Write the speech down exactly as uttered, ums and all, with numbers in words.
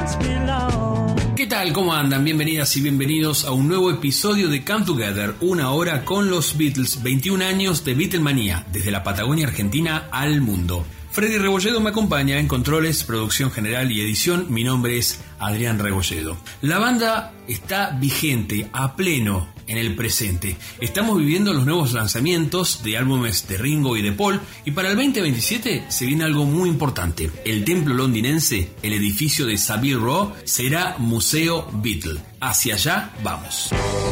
¿Qué tal? ¿Cómo andan? Bienvenidas y bienvenidos a un nuevo episodio de Come Together, una hora con los Beatles, veintiún años de Beatlemanía, desde la Patagonia Argentina al mundo. Freddy Rebolledo me acompaña en controles, producción general y edición. Mi nombre es Adrián Rebolledo. La banda está vigente, a pleno, en el presente. Estamos viviendo los nuevos lanzamientos de álbumes de Ringo y de Paul, y para el veinte veintisiete se viene algo muy importante. El templo londinense, el edificio de Savile Row, será Museo Beatle. Hacia allá vamos.